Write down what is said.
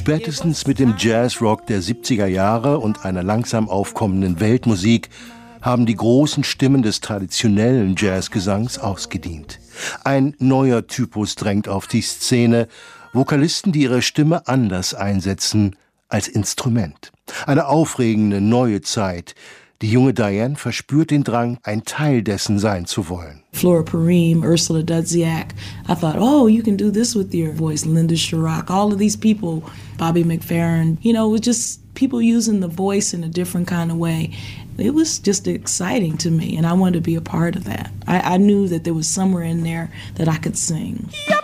Spätestens mit dem Jazzrock der 70er Jahre und einer langsam aufkommenden Weltmusik haben die großen Stimmen des traditionellen Jazzgesangs ausgedient. Ein neuer Typus drängt auf die Szene, Vokalisten, die ihre Stimme anders einsetzen als Instrument. Eine aufregende neue Zeit. Die junge Diane verspürt den Drang, ein Teil dessen sein zu wollen. Flora Purim, Ursula Dudziak. I thought, oh, you can do this with your voice. Linda Sharrock, all of these people, Bobby McFerrin. You know, it was just people using the voice in a different kind of way. It was just exciting to me, and I wanted to be a part of that. I knew that there was somewhere in there that I could sing. Yeah!